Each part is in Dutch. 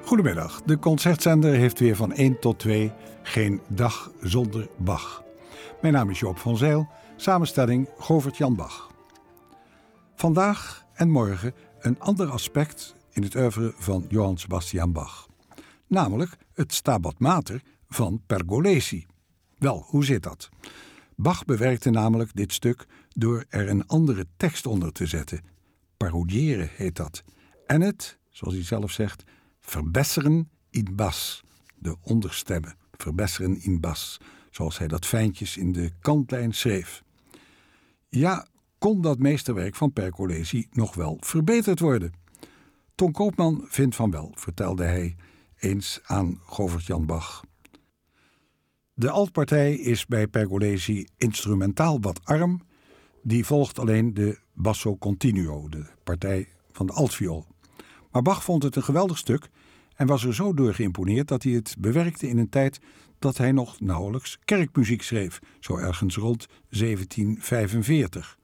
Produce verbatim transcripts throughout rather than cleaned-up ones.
Goedemiddag. De concertzender heeft weer van één tot twee geen dag zonder Bach. Mijn naam is Joop van Zijl, samenstelling Govert-Jan Bach. Vandaag en morgen een ander aspect in het oeuvre van Johann Sebastian Bach. Namelijk het Stabat Mater van Pergolesi. Wel, hoe zit dat? Bach bewerkte namelijk dit stuk door er een andere tekst onder te zetten. Parodiëren heet dat. En het, zoals hij zelf zegt, verbesseren in bas. De onderstemmen, verbesseren in bas. Zoals hij dat fijntjes in de kantlijn schreef. Ja, kon dat meesterwerk van Pergolesi nog wel verbeterd worden? Ton Koopman vindt van wel, vertelde hij eens aan Govert-Jan Bach. De altpartij is bij Pergolesi instrumentaal wat arm. Die volgt alleen de basso continuo, de partij van de altviool. Maar Bach vond het een geweldig stuk en was er zo door geïmponeerd dat hij het bewerkte in een tijd dat hij nog nauwelijks kerkmuziek schreef, zo ergens rond zeventien vijfenveertig.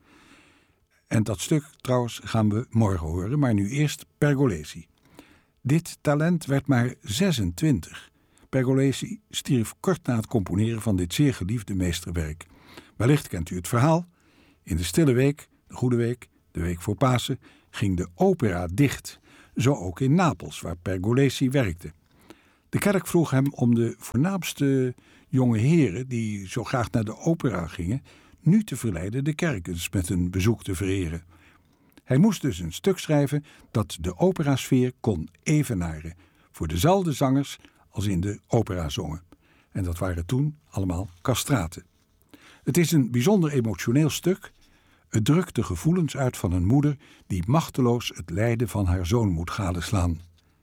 En dat stuk trouwens gaan we morgen horen, maar nu eerst Pergolesi. Dit talent werd maar zesentwintig. Pergolesi stierf kort na het componeren van dit zeer geliefde meesterwerk. Wellicht kent u het verhaal. In de stille week, de goede week, de week voor Pasen, ging de opera dicht. Zo ook in Napels, waar Pergolesi werkte. De kerk vroeg hem om de voornaamste jonge heren, die zo graag naar de opera gingen, nu te verleiden de kerk eens met een bezoek te vereren. Hij moest dus een stuk schrijven dat de operasfeer kon evenaren, voor dezelfde zangers als in de opera zongen. En dat waren toen allemaal castraten. Het is een bijzonder emotioneel stuk. Het drukt de gevoelens uit van een moeder die machteloos het lijden van haar zoon moet gadeslaan.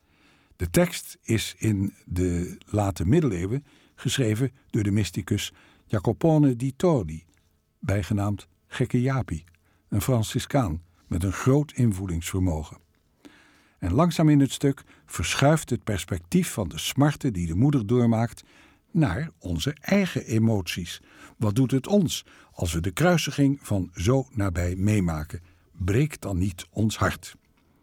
De tekst is in de late middeleeuwen geschreven door de mysticus Jacopone di Todi, bijgenaamd Gekke Jaapie, een Franciscaan met een groot invoelingsvermogen. En langzaam in het stuk verschuift het perspectief van de smarten die de moeder doormaakt naar onze eigen emoties. Wat doet het ons als we de kruisiging van zo nabij meemaken? Breekt dan niet ons hart?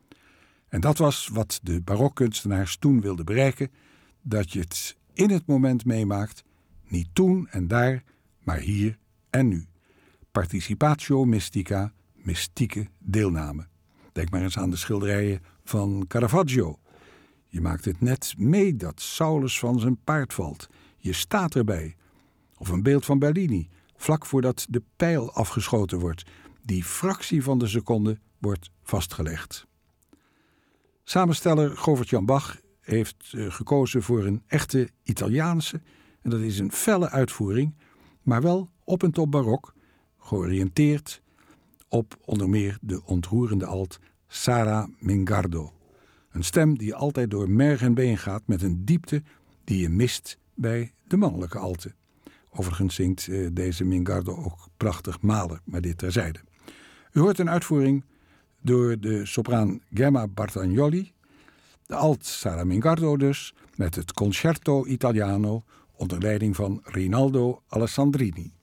En dat was wat de barokkunstenaars toen wilden bereiken, dat je het in het moment meemaakt, niet toen en daar, maar hier en nu. Participatio mystica, mystieke deelname. Denk maar eens aan de schilderijen van Caravaggio. Je maakt het net mee dat Saulus van zijn paard valt. Je staat erbij. Of een beeld van Bellini, vlak voordat de pijl afgeschoten wordt. Die fractie van de seconde wordt vastgelegd. Samensteller Govert-Jan Bach heeft uh, gekozen voor een echte Italiaanse, en dat is een felle uitvoering, maar wel op en top barok, georiënteerd op onder meer de ontroerende alt Sara Mingardo. Een stem die altijd door merg en been gaat met een diepte die je mist bij de mannelijke alten. Overigens zingt uh, deze Mingardo ook prachtig Mahler, maar dit terzijde. U hoort een uitvoering door de sopraan Gemma Bartagnoli, de alt Sara Mingardo dus, met het Concerto Italiano onder leiding van Rinaldo Alessandrini.